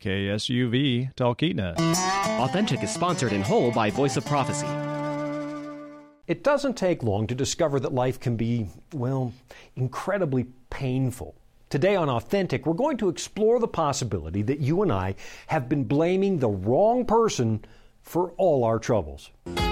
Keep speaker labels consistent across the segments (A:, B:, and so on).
A: KSUV, Talkeetna.
B: Authentic is sponsored in whole by Voice of Prophecy.
C: It doesn't take long to discover that life can be, well, incredibly painful. Today on Authentic, we're going to explore the possibility that you and I have been blaming the wrong person for all our troubles.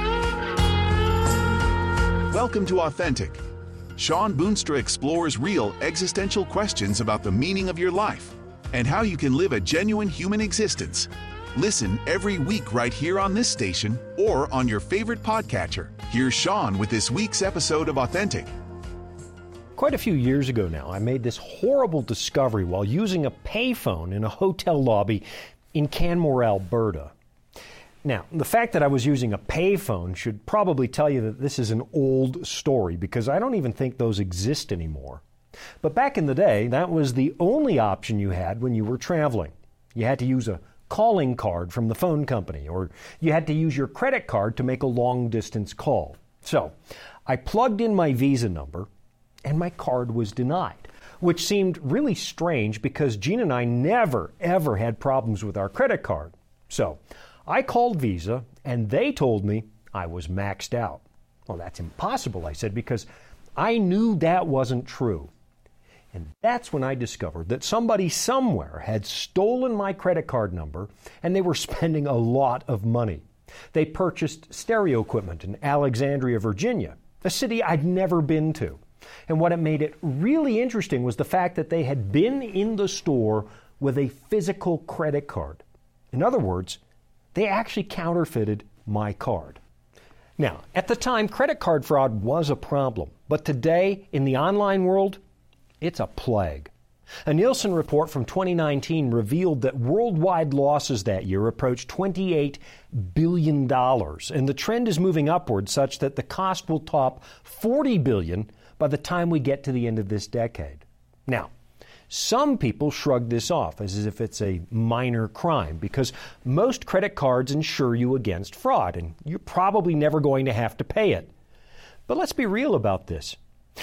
D: Welcome to Authentic. Sean Boonstra explores real existential questions about the meaning of your life and how you can live a genuine human existence. Listen every week right here on this station or on your favorite podcatcher. Here's Sean with this week's episode of Authentic.
C: Quite a few years ago now, I made this horrible discovery while using a payphone in a hotel lobby in Canmore, Alberta. Now, the fact that I was using a payphone should probably tell you that this is an old story because I don't even think those exist anymore. But back in the day, that was the only option you had when you were traveling. You had to use a calling card from the phone company, or you had to use your credit card to make a long-distance call. So, I plugged in my Visa number, and my card was denied, which seemed really strange because Gina and I never, ever had problems with our credit card. So, I called Visa, and they told me I was maxed out. Well, that's impossible, I said, because I knew that wasn't true. And that's when I discovered that somebody somewhere had stolen my credit card number, and they were spending a lot of money. They purchased stereo equipment in Alexandria, Virginia, a city I'd never been to. And what it made it really interesting was the fact that they had been in the store with a physical credit card. In other words, they actually counterfeited my card. Now, at the time, credit card fraud was a problem, but today, in the online world, it's a plague. A Nielsen report from 2019 revealed that worldwide losses that year approached $28 billion, and the trend is moving upward such that the cost will top $40 billion by the time we get to the end of this decade. Now, some people shrug this off as if it's a minor crime because most credit cards insure you against fraud, and you're probably never going to have to pay it. But let's be real about this.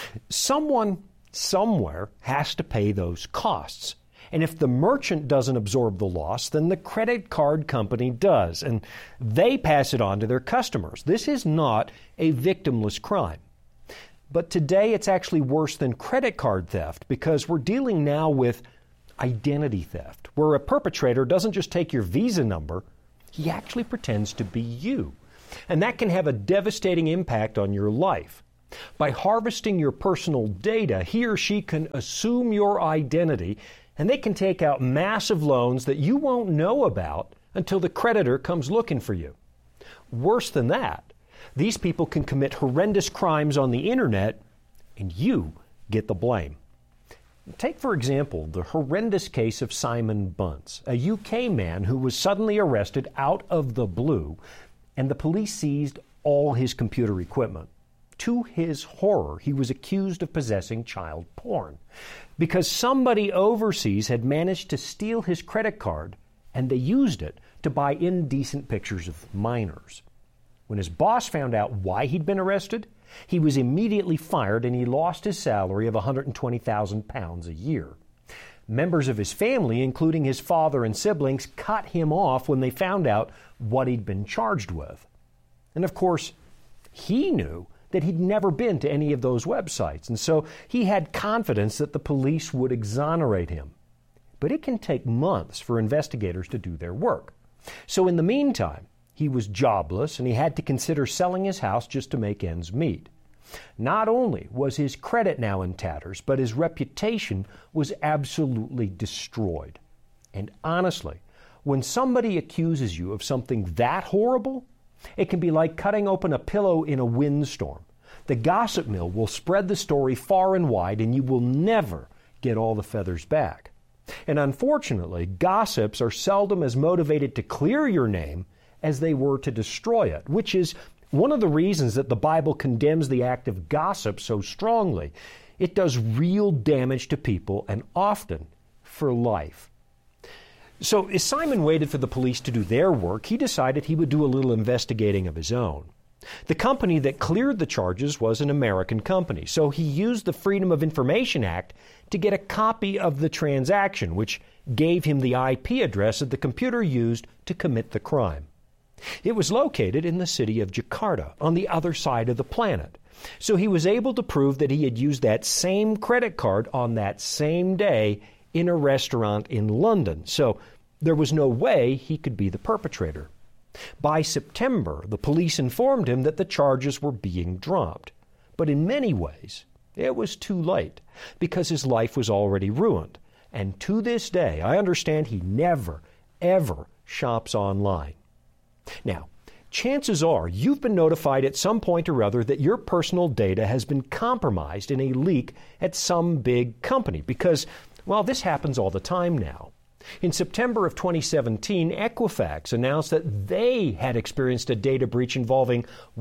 C: Someone somewhere has to pay those costs. And if the merchant doesn't absorb the loss, then the credit card company does, and they pass it on to their customers. This is not a victimless crime. But today it's actually worse than credit card theft because we're dealing now with identity theft, where a perpetrator doesn't just take your Visa number, he actually pretends to be you. And that can have a devastating impact on your life. By harvesting your personal data, he or she can assume your identity, and they can take out massive loans that you won't know about until the creditor comes looking for you. Worse than that, these people can commit horrendous crimes on the internet, and you get the blame. Take, for example, the horrendous case of Simon Bunce, a UK man who was suddenly arrested out of the blue, and the police seized all his computer equipment. To his horror, he was accused of possessing child porn because somebody overseas had managed to steal his credit card, and they used it to buy indecent pictures of minors. When his boss found out why he'd been arrested, he was immediately fired and he lost his salary of £120,000 a year. Members of his family, including his father and siblings, cut him off when they found out what he'd been charged with. And of course, he knew that he'd never been to any of those websites, and so he had confidence that the police would exonerate him. But it can take months for investigators to do their work. So in the meantime, he was jobless, and he had to consider selling his house just to make ends meet. Not only was his credit now in tatters, but his reputation was absolutely destroyed. And honestly, when somebody accuses you of something that horrible, it can be like cutting open a pillow in a windstorm. The gossip mill will spread the story far and wide, and you will never get all the feathers back. And unfortunately, gossips are seldom as motivated to clear your name as they were to destroy it, which is one of the reasons that the Bible condemns the act of gossip so strongly. It does real damage to people, and often for life. So as Simon waited for the police to do their work, he decided he would do a little investigating of his own. The company that cleared the charges was an American company, so he used the Freedom of Information Act to get a copy of the transaction, which gave him the IP address of the computer used to commit the crime. It was located in the city of Jakarta, on the other side of the planet. So he was able to prove that he had used that same credit card on that same day in a restaurant in London. So there was no way he could be the perpetrator. By September, the police informed him that the charges were being dropped. But in many ways, it was too late, because his life was already ruined. And to this day, I understand he never, ever shops online. Now, chances are you've been notified at some point or other that your personal data has been compromised in a leak at some big company, because, well, this happens all the time now. In September of 2017, Equifax announced that they had experienced a data breach involving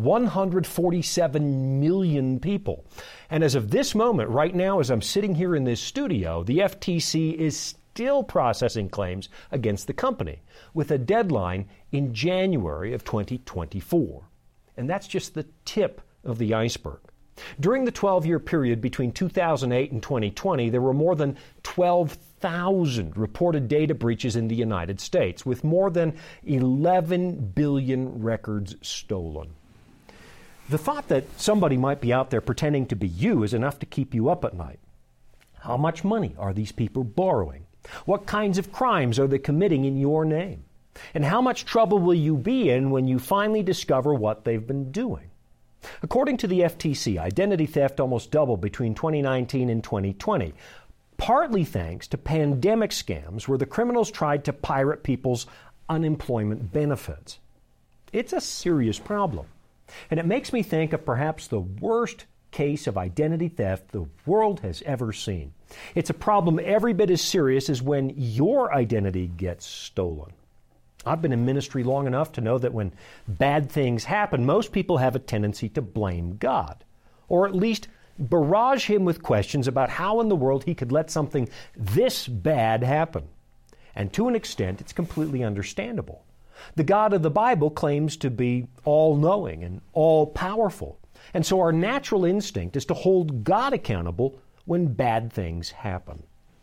C: 147 million people. And as of this moment, right now, as I'm sitting here in this studio, the FTC is still processing claims against the company, with a deadline in January of 2024. And that's just the tip of the iceberg. During the 12-year period between 2008 and 2020, there were more than 12,000 reported data breaches in the United States, with more than 11 billion records stolen. The thought that somebody might be out there pretending to be you is enough to keep you up at night. How much money are these people borrowing? What kinds of crimes are they committing in your name? And how much trouble will you be in when you finally discover what they've been doing? According to the FTC, identity theft almost doubled between 2019 and 2020, partly thanks to pandemic scams where the criminals tried to pirate people's unemployment benefits. It's a serious problem, and it makes me think of perhaps the worst case of identity theft the world has ever seen. It's a problem every bit as serious as when your identity gets stolen. I've been in ministry long enough to know that when bad things happen, most people have a tendency to blame God, or at least barrage him with questions about how in the world he could let something this bad happen. And to an extent, it's completely understandable. The God of the Bible claims to be all-knowing and all-powerful, and so our natural instinct is to hold God accountable when bad things happen.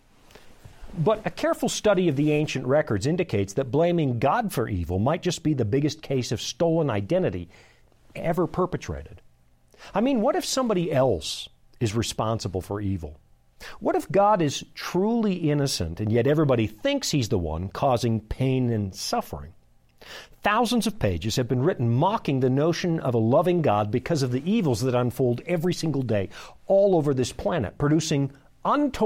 C: But a careful study of the ancient records indicates that blaming God for evil might just be the biggest case of stolen identity ever perpetrated. I mean, what if somebody else is responsible for evil? What if God is truly innocent and yet everybody thinks he's the one causing pain and suffering? Thousands of pages have been written mocking the notion of a loving God because of the evils that unfold every single day all over this planet, producing untold